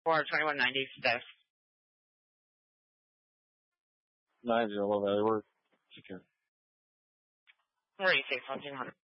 for 2190 today. 90, love that. We're secure. Where are you, 1600?